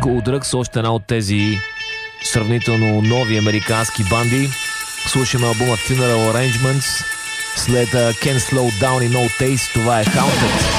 School Drugs, още една от тези сравнително нови американски банди. Слушаме албума Funeral Arrangements, след Can't Slow Down и No Taste, това е Haunted.